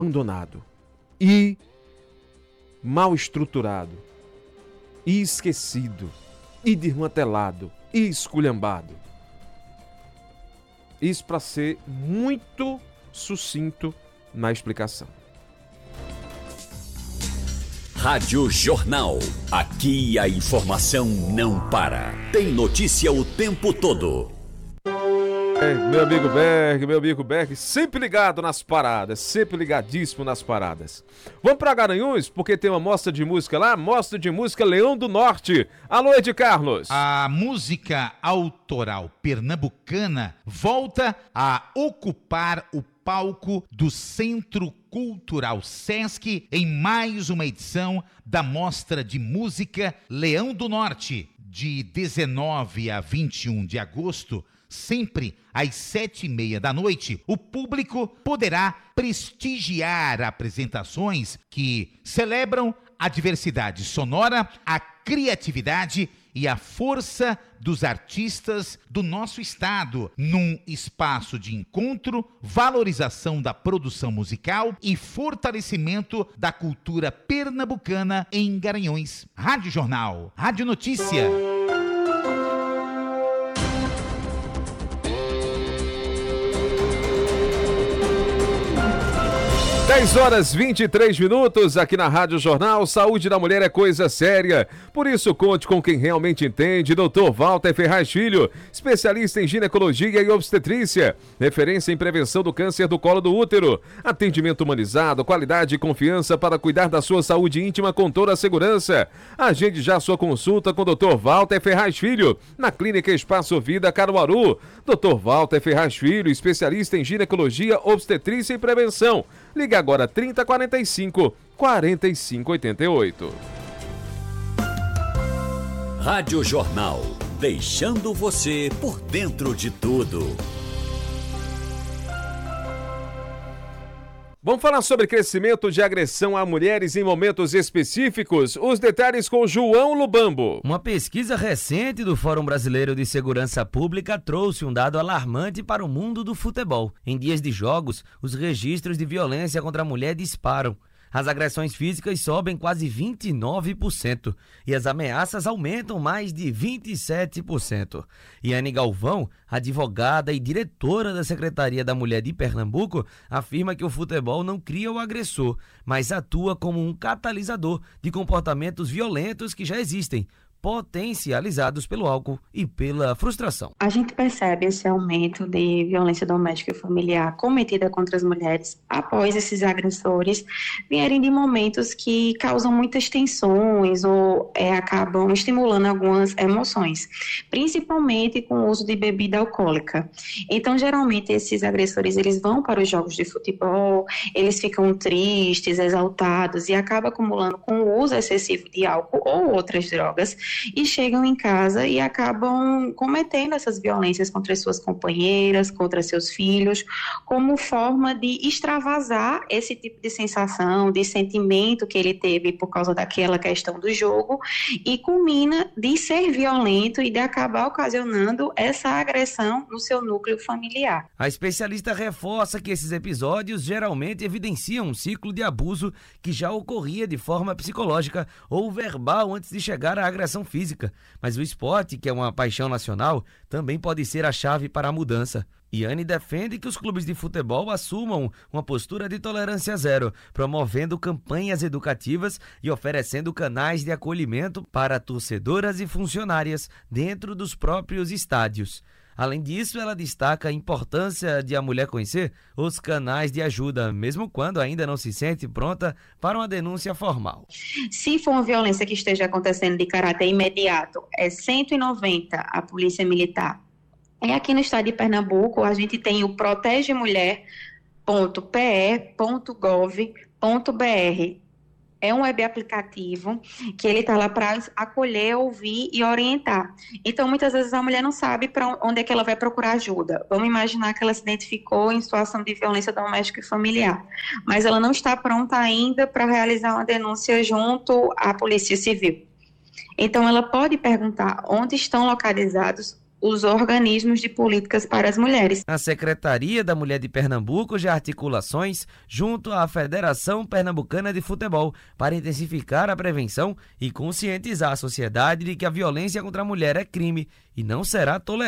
abandonado e mal estruturado e esquecido e desmantelado e esculhambado. Isso para ser muito sucinto na explicação. Rádio Jornal. Aqui a informação não para. Tem notícia o tempo todo. Meu amigo Berg, sempre ligado nas paradas, sempre ligadíssimo nas paradas. Vamos para Garanhuns, porque tem uma mostra de música lá, Mostra de Música Leão do Norte. Alô, Ed Carlos. A música autoral pernambucana volta a ocupar o palco do Centro Cultural Sesc em mais uma edição da Mostra de Música Leão do Norte, de 19 a 21 de agosto. Sempre às 7h30 da noite, o público poderá prestigiar apresentações que celebram a diversidade sonora, a criatividade e a força dos artistas do nosso estado, num espaço de encontro, valorização da produção musical e fortalecimento da cultura pernambucana em Garanhuns. Rádio Jornal, Rádio Notícia. 10h23 aqui na Rádio Jornal. Saúde da mulher é coisa séria, por isso conte com quem realmente entende. Dr. Walter Ferraz Filho, especialista em ginecologia e obstetrícia, referência em prevenção do câncer do colo do útero. Atendimento humanizado, qualidade e confiança para cuidar da sua saúde íntima com toda a segurança. Agende já sua consulta com o Dr. Walter Ferraz Filho, na Clínica Espaço Vida Caruaru. Dr. Walter Ferraz Filho, especialista em ginecologia, obstetrícia e prevenção. Liga agora 3045-4588. Rádio Jornal, deixando você por dentro de tudo. Vamos falar sobre crescimento de agressão a mulheres em momentos específicos. Os detalhes com João Lubambo. Uma pesquisa recente do Fórum Brasileiro de Segurança Pública trouxe um dado alarmante para o mundo do futebol. Em dias de jogos, os registros de violência contra a mulher disparam. As agressões físicas sobem quase 29% e as ameaças aumentam mais de 27%. Yane Galvão, advogada e diretora da Secretaria da Mulher de Pernambuco, afirma que o futebol não cria o agressor, mas atua como um catalisador de comportamentos violentos que já existem, potencializados pelo álcool e pela frustração. A gente percebe esse aumento de violência doméstica e familiar cometida contra as mulheres após esses agressores vierem de momentos que causam muitas tensões ou acabam estimulando algumas emoções, principalmente com o uso de bebida alcoólica. Então, geralmente, esses agressores eles vão para os jogos de futebol, eles ficam tristes, exaltados e acabam acumulando com o uso excessivo de álcool ou outras drogas e chegam em casa e acabam cometendo essas violências contra suas companheiras, contra seus filhos, como forma de extravasar esse tipo de sensação, de sentimento que ele teve por causa daquela questão do jogo e culmina de ser violento e de acabar ocasionando essa agressão no seu núcleo familiar. A especialista reforça que esses episódios geralmente evidenciam um ciclo de abuso que já ocorria de forma psicológica ou verbal antes de chegar à agressão física, mas o esporte, que é uma paixão nacional, também pode ser a chave para a mudança. Yane defende que os clubes de futebol assumam uma postura de tolerância zero, promovendo campanhas educativas e oferecendo canais de acolhimento para torcedoras e funcionárias dentro dos próprios estádios. Além disso, ela destaca a importância de a mulher conhecer os canais de ajuda, mesmo quando ainda não se sente pronta para uma denúncia formal. Se for uma violência que esteja acontecendo de caráter imediato, é 190 a Polícia Militar. E aqui no estado de Pernambuco, a gente tem o protegemulher.pe.gov.br. É um web aplicativo que ele está lá para acolher, ouvir e orientar. Então, muitas vezes a mulher não sabe para onde é que ela vai procurar ajuda. Vamos imaginar que ela se identificou em situação de violência doméstica e familiar, mas ela não está pronta ainda para realizar uma denúncia junto à Polícia Civil. Então, ela pode perguntar onde estão localizados os organismos de políticas para as mulheres. A Secretaria da Mulher de Pernambuco já articula ações junto à Federação Pernambucana de Futebol para intensificar a prevenção e conscientizar a sociedade de que a violência contra a mulher é crime e não será tolerada.